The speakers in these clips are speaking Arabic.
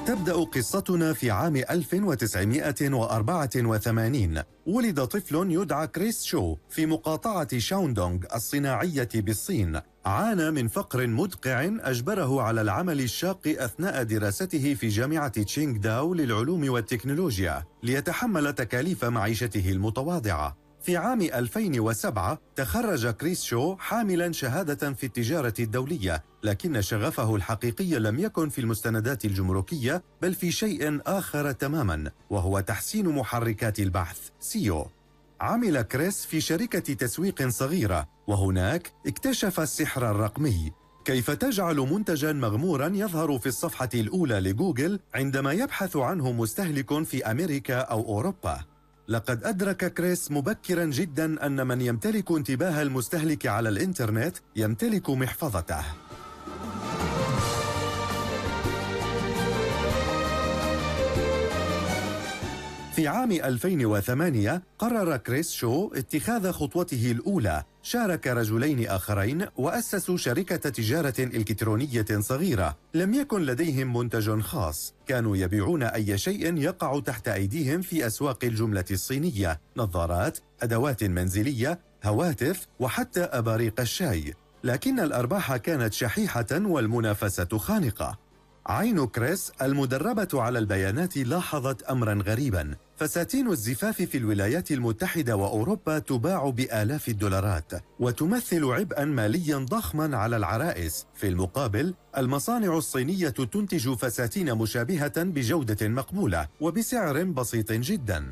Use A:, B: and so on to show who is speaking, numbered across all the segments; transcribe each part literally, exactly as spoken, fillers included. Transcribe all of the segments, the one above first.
A: تبدأ قصتنا في عام ألف وتسعمائة وأربعة وثمانين. ولد طفل يدعى كريس شو في مقاطعة شاوندونغ الصناعية بالصين. عانى من فقر مدقع أجبره على العمل الشاق أثناء دراسته في جامعة تشينغ داو للعلوم والتكنولوجيا ليتحمل تكاليف معيشته المتواضعة. في عام ألفين وسبعة تخرج كريس شو حاملاً شهادة في التجارة الدولية، لكن شغفه الحقيقي لم يكن في المستندات الجمركية بل في شيء آخر تماماً، وهو تحسين محركات البحث سيو. عمل كريس في شركة تسويق صغيرة، وهناك اكتشف السحر الرقمي. كيف تجعل منتجاً مغموراً يظهر في الصفحة الأولى لجوجل عندما يبحث عنه مستهلك في أمريكا أو أوروبا. لقد أدرك كريس مبكراً جداً أن من يمتلك انتباه المستهلك على الإنترنت يمتلك محفظته. في عام ألفين وثمانية قرر كريس شو اتخاذ خطوته الأولى. شارك رجلين آخرين وأسسوا شركة تجارة إلكترونية صغيرة. لم يكن لديهم منتج خاص، كانوا يبيعون أي شيء يقع تحت أيديهم في أسواق الجملة الصينية: نظارات، أدوات منزلية، هواتف، وحتى أباريق الشاي. لكن الأرباح كانت شحيحة والمنافسة خانقة. عين كريس المدربة على البيانات لاحظت أمراً غريباً: فساتين الزفاف في الولايات المتحدة وأوروبا تباع بآلاف الدولارات وتمثل عبئاً مالياً ضخماً على العرائس. في المقابل، المصانع الصينية تنتج فساتين مشابهة بجودة مقبولة وبسعر بسيط جداً.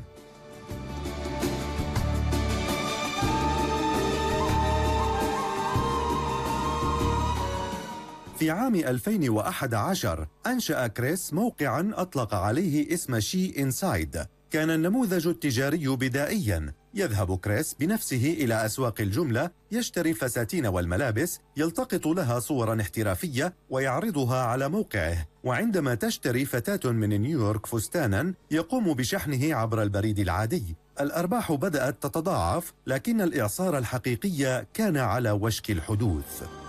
A: في عام ألفين وأحد عشر أنشأ كريس موقعاً أطلق عليه اسم شي إنسايد. كان النموذج التجاري بدائياً. يذهب كريس بنفسه إلى أسواق الجملة، يشتري الفساتين والملابس، يلتقط لها صوراً احترافية ويعرضها على موقعه. وعندما تشتري فتاة من نيويورك فستاناً يقوم بشحنه عبر البريد العادي. الأرباح بدأت تتضاعف، لكن الإعصار الحقيقي كان على وشك الحدوث.